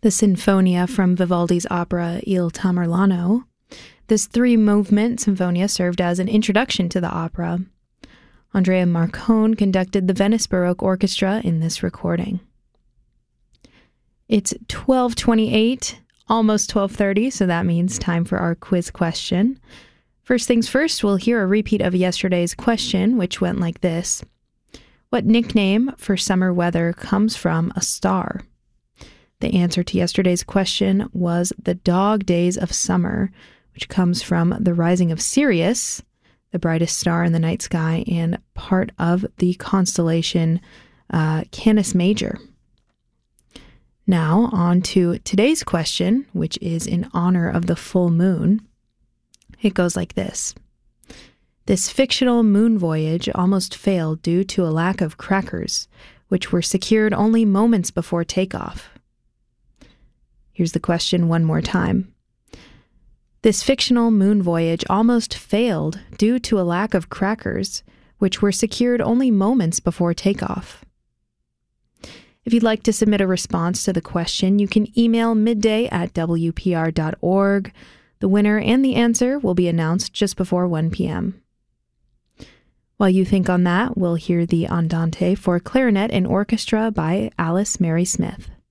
the Sinfonia from Vivaldi's opera Il Tamerlano. This three-movement sinfonia served as an introduction to the opera. Andrea Marcone conducted the Venice Baroque Orchestra in this recording. It's 12:28, almost 12:30, so that means time for our quiz question. First things first, we'll hear a repeat of yesterday's question, which went like this. What nickname for summer weather comes from a star? The answer to yesterday's question was the dog days of summer, which comes from the rising of Sirius, the brightest star in the night sky, and part of the constellation Canis Major. Now, on to today's question, which is in honor of the full moon. It goes like this. This fictional moon voyage almost failed due to a lack of crackers, which were secured only moments before takeoff. Here's the question one more time. This fictional moon voyage almost failed due to a lack of crackers, which were secured only moments before takeoff. If you'd like to submit a response to the question, you can email midday@wpr.org. The winner and the answer will be announced just before 1 p.m. While you think on that, we'll hear the Andante for clarinet and orchestra by Alice Mary Smith.